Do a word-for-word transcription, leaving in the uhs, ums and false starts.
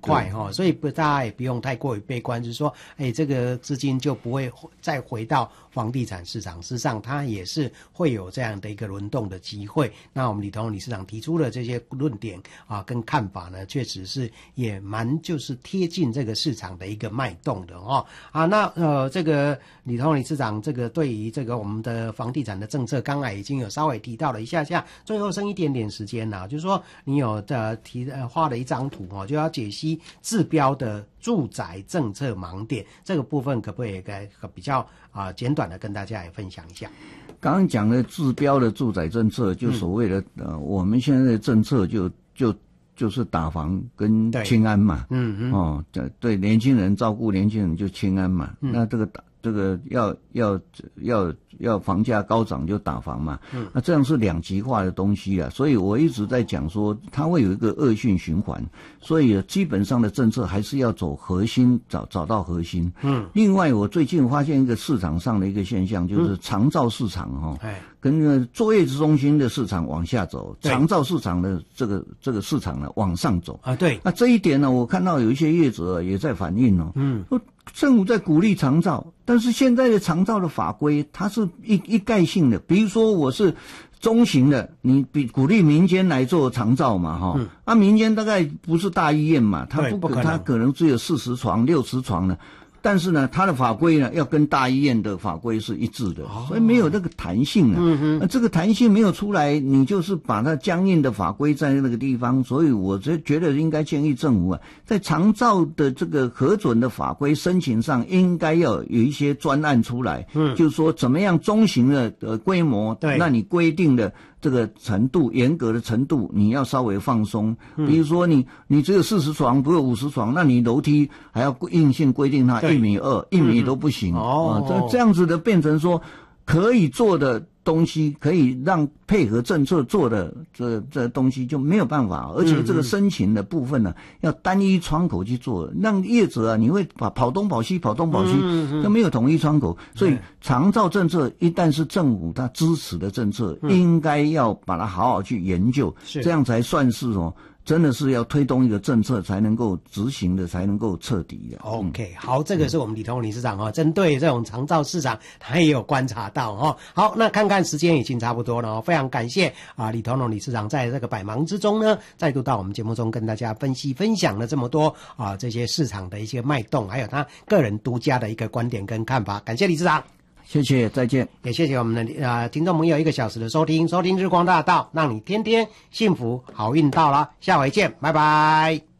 块哈，所以不大家也不用太过于悲观，就是说，哎，这个资金就不会再回到房地产市场，事实上它也是会有这样的一个轮动的机会。那我们李同理事长提出的这些论点啊跟看法呢，确实是也蛮就是贴近这个市场的一个脉动的哦。啊，那呃这个李同理事长这个对于这个我们的房地产的政策，刚才已经有稍微提到了一下下，最后剩一点点时间了，就是说你有呃提呃画了一张图哦，就要解析治标的住宅政策盲点，这个部分可不可以给比较啊、呃、简短的跟大家也分享一下？ 刚刚讲的治标的住宅政策，就所谓的、嗯、呃，我们现在的政策就就就是打房跟青安嘛， 嗯嗯， 哦，对年轻人照顾年轻人就青安嘛，嗯、那这个打这个要要要要房价高涨就打房嘛，嗯，那这样是两极化的东西啊，所以我一直在讲说它会有一个恶性循环，所以基本上的政策还是要走核心，找找到核心。嗯，另外我最近发现一个市场上的一个现象，就是长照市场哈、哦，哎、嗯，跟那坐月子中心的市场往下走，长照市场的这个这个市场呢往上走啊，对， 那这一点呢，我看到有一些业者也在反映哦，嗯，说政府在鼓励长照，但是现在的长照的法规它是一一概性的，比如说我是中型的，你比鼓励民间来做长照嘛，哈、嗯，啊，民间大概不是大医院嘛，它不可它可能只有四十床、六十床呢。但是呢，它的法规呢要跟大医院的法规是一致的，哦、所以没有那个弹性啊。嗯哼，那这个弹性没有出来，你就是把它僵硬的法规在那个地方。所以我觉觉得应该建议政府啊，在长照的这个核准的法规申请上，应该要有一些专案出来。嗯，就是说怎么样中型的呃规模，对，那你规定的这个程度，严格的程度，你要稍微放松。比如说你你只有四十床，不有五十床，那你楼梯还要硬性规定它一米二，一米都不行。哦，这这样子的变成说可以做的东西，可以让配合政策做的这这东西就没有办法，而且这个申请的部分呢，要单一窗口去做，让业者啊，你会跑跑东跑西，跑东跑西，都没有统一窗口。所以长照政策一旦是政府他支持的政策，应该要把它好好去研究，这样才算是哦。真的是要推动一个政策才能够执行的，才能够彻底的。 OK， 好，这个是我们李同理事长哈、哦，针对这种长照市场，他也有观察到哈、哦。好，那看看时间已经差不多了哦，非常感谢啊李同理事长在这个百忙之中呢，再度到我们节目中跟大家分析分享了这么多啊这些市场的一些脉动，还有他个人独家的一个观点跟看法。感谢理事长。 谢谢，再见。 也谢谢我们的呃听众朋友一个小时的收听，收听日光大道，让你天天幸福好运到了，下回见，拜拜。